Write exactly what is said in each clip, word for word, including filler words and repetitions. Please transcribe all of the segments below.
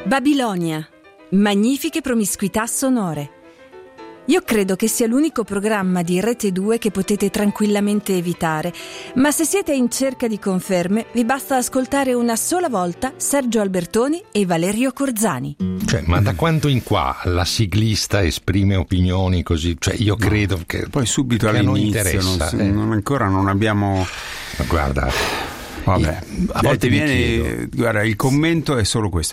Babilonia. Magnifiche promiscuità sonore. Io credo che sia l'unico programma di Rete due che potete tranquillamente evitare, ma se siete in cerca di conferme vi basta ascoltare una sola volta Sergio Albertoni e Valerio Corzani. Cioè, ma da quando in qua la siglista esprime opinioni così? Cioè, io credo no, che poi subito che all'inizio non, non, eh. non ancora non abbiamo. Ma guarda, vabbè, a volte viene, chiedo. Guarda, il commento è solo questo.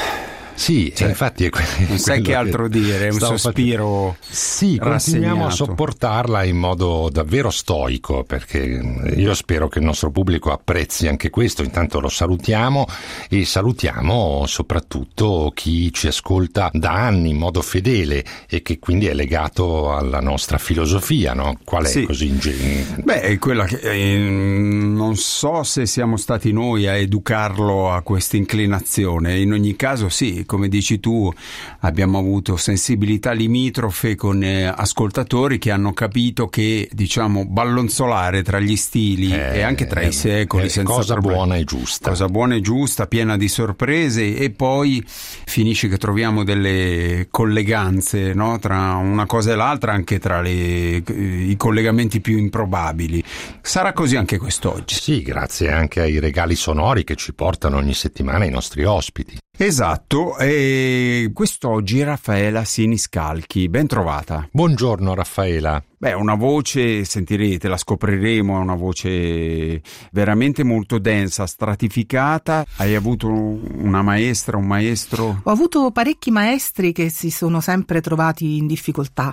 Sì, cioè, infatti è que- non sai che altro che dire, è un sospiro facendo. Sì, continuiamo a sopportarla in modo davvero stoico, perché io spero che il nostro pubblico apprezzi anche questo. Intanto lo salutiamo e salutiamo soprattutto chi ci ascolta da anni in modo fedele e che quindi è legato alla nostra filosofia, no? Qual è sì. così in genere? Beh, è quella che eh, non so se siamo stati noi a educarlo a questa inclinazione, in ogni caso sì. Come dici tu, abbiamo avuto sensibilità limitrofe con eh, ascoltatori che hanno capito che, diciamo, ballonzolare tra gli stili eh, e anche tra eh, i secoli, eh, senza cosa problemi. buona e giusta. Cosa buona e giusta, piena di sorprese, e poi finisce che troviamo delle colleganze, no? Tra una cosa e l'altra, anche tra le, i collegamenti più improbabili. Sarà così anche quest'oggi. Sì, grazie anche ai regali sonori che ci portano ogni settimana i nostri ospiti. Esatto, e quest'oggi Raffaela Siniscalchi, ben trovata. Buongiorno Raffaela. Beh, una voce, sentirete, la scopriremo, è una voce veramente molto densa, stratificata. Hai avuto una maestra, un maestro? Ho avuto parecchi maestri che si sono sempre trovati in difficoltà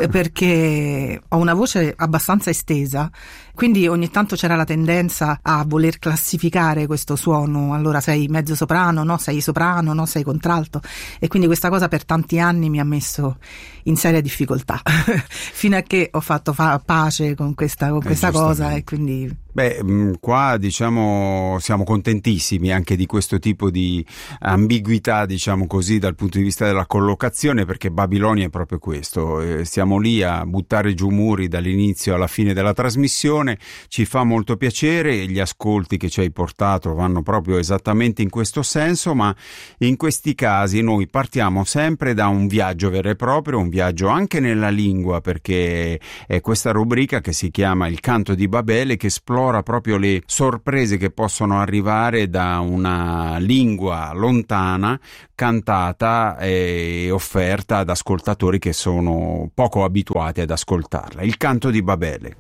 perché ho una voce abbastanza estesa, quindi ogni tanto c'era la tendenza a voler classificare questo suono. Allora sei mezzo soprano, no, sei soprano, no, sei contralto, e quindi questa cosa per tanti anni mi ha messo in seria difficoltà fino a che ho fatto fa- pace con questa, con questa eh, cosa e quindi... Beh, qua diciamo siamo contentissimi anche di questo tipo di ambiguità, diciamo così, dal punto di vista della collocazione, perché Babilonia è proprio questo, eh, stiamo lì a buttare giù muri dall'inizio alla fine della trasmissione, ci fa molto piacere, gli ascolti che ci hai portato vanno proprio esattamente in questo senso, ma in questi casi noi partiamo sempre da un viaggio vero e proprio, un viaggio anche nella lingua, perché è questa rubrica che si chiama Il Canto di Babele, che esplora proprio le sorprese che possono arrivare da una lingua lontana cantata e offerta ad ascoltatori che sono poco abituati ad ascoltarla. Il Canto di Babele.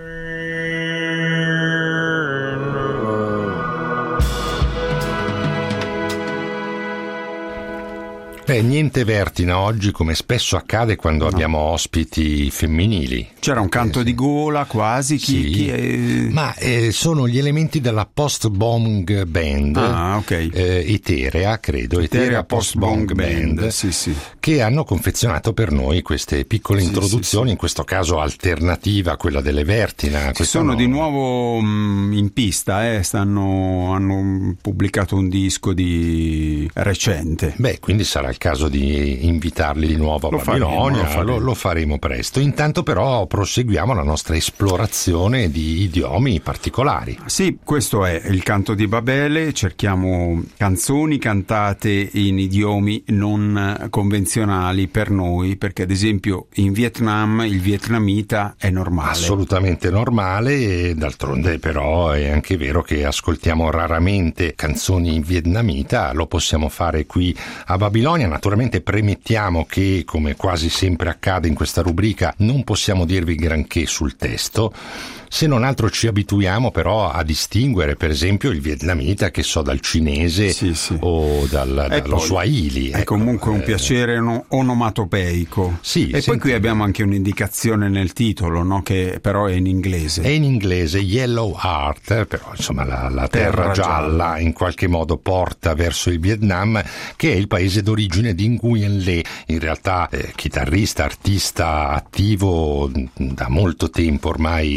Beh, niente vertina oggi, come spesso accade quando no. abbiamo ospiti femminili. C'era un canto eh, di gola quasi, chi, sì, chi è... ma eh, sono gli elementi della post-bong band, ah, okay. eh, Eterea, credo, Eterea, Eterea post-bong band, band sì, sì. che hanno confezionato per noi queste piccole sì, introduzioni, sì, sì. in questo caso alternativa a quella delle vertina. Ci sono no... di nuovo mh, in pista, eh, stanno, hanno pubblicato un disco di recente. Beh, quindi sarà il caso di invitarli di nuovo a lo Babilonia, faremo, lo, lo, lo faremo presto. Intanto però proseguiamo la nostra esplorazione di idiomi particolari. Sì, questo è il Canto di Babele, cerchiamo canzoni cantate in idiomi non convenzionali per noi, perché ad esempio in Vietnam il vietnamita è normale. Assolutamente normale, e d'altronde però è anche vero che ascoltiamo raramente canzoni in vietnamita, lo possiamo fare qui a Babilonia. Naturalmente premettiamo che, come quasi sempre accade in questa rubrica, non possiamo dirvi granché sul testo. Se non altro ci abituiamo però a distinguere per esempio il vietnamita, che so, dal cinese sì, sì. o dal, dallo poi, swahili. È ecco, comunque un eh, piacere no, onomatopeico. Sì, e senti, poi qui abbiamo anche un'indicazione nel titolo, no? Che però è in inglese. È in inglese, Yellow Heart, però insomma la, la terra, terra gialla, gialla in qualche modo porta verso il Vietnam, che è il paese d'origine di Nguyen Le, in realtà eh, chitarrista, artista attivo da molto tempo ormai in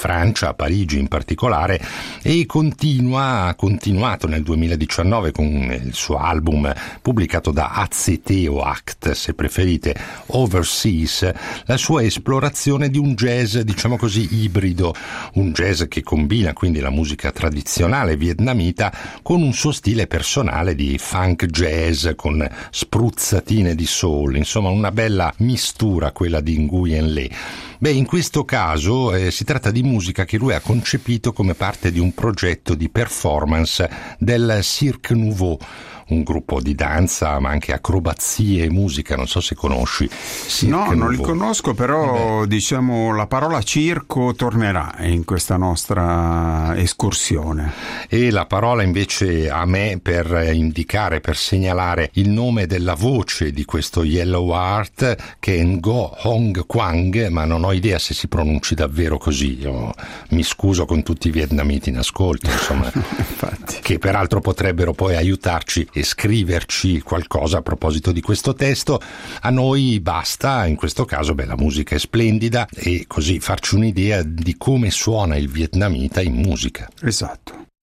Francia, a Parigi in particolare, e continua, ha continuato nel duemiladiciannove con il suo album pubblicato da A Z T o A C T, se preferite, Overseas, la sua esplorazione di un jazz, diciamo così, ibrido, un jazz che combina quindi la musica tradizionale vietnamita con un suo stile personale di funk jazz con spruzzatine di soul, insomma una bella mistura quella di Nguyen Le. Beh, in questo caso eh, si tratta di musica che lui ha concepito come parte di un progetto di performance del Cirque Nouveau, un gruppo di danza ma anche acrobazie e musica, non so se conosci. Cirque no, Nouveau. Non li conosco, però Beh. diciamo la parola circo tornerà in questa nostra escursione. E la parola invece a me per indicare, per segnalare il nome della voce di questo Yellow Heart, che è Ngo Hong Quang, ma non ho idea se si pronunci davvero così. Io mi scuso con tutti i vietnamiti in ascolto, insomma, Infatti. che peraltro potrebbero poi aiutarci e scriverci qualcosa a proposito di questo testo. A noi basta, in questo caso, beh, la musica è splendida, e così farci un'idea di come suona il vietnamita in musica. Esatto.